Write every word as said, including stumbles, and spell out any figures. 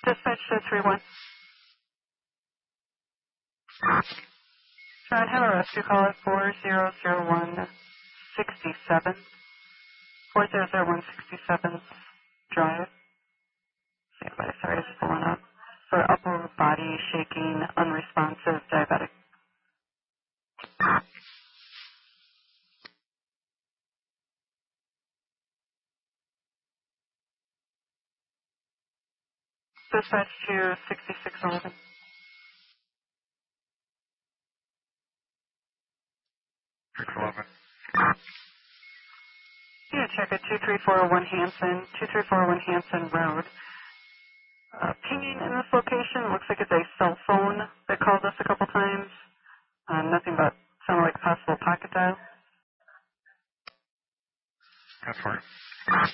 Dispatch to three one. Try and have a rescue call at four zero zero one sixty-seven. four zero zero one sixty-seven Drive. See if my sorry is pulling up. For upper body shaking, unresponsive, diabetic. Dispatch to sixty-six eleven. six eleven. Yeah, check it. two three four one Hanson, two three four one Hanson Road. Uh, pinging in this location looks like it's a cell phone that called us a couple times. Uh, nothing but sounded like possible pocket dial. That's right.